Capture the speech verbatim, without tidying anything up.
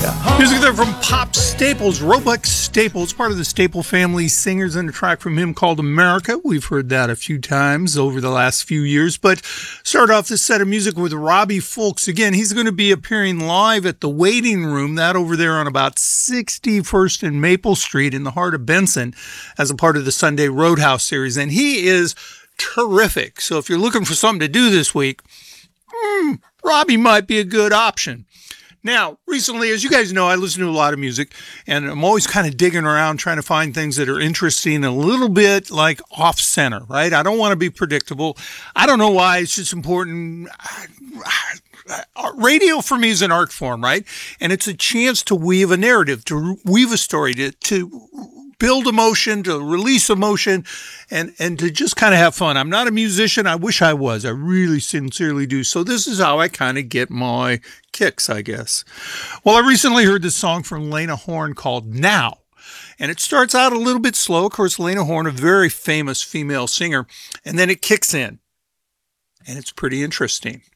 Music there from Pop Staples, Roebuck Staples, part of the Staple family singers, and a track from him called America. We've heard that a few times over the last few years, but start off this set of music with Robbie Fulks. Again, he's going to be appearing live at the Waiting Room, that over there on about sixty-first and Maple Street in the heart of Benson, as a part of the Sunday Roadhouse series, and he is terrific. So if you're looking for something to do this week, hmm, Robbie might be a good option. Now, recently, as you guys know, I listen to a lot of music, and I'm always kind of digging around trying to find things that are interesting, a little bit like off-center, right? I don't want to be predictable. I don't know why. It's just important. Radio for me is an art form, right? And it's a chance to weave a narrative, to weave a story, to, to build emotion, to release emotion, and, and to just kind of have fun. I'm not a musician. I wish I was. I really sincerely do. So this is how I kind of get my kicks, I guess. Well, I recently heard this song from Lena Horne called Now. And it starts out a little bit slow. Of course, Lena Horne, a very famous female singer. And then it kicks in. And it's pretty interesting.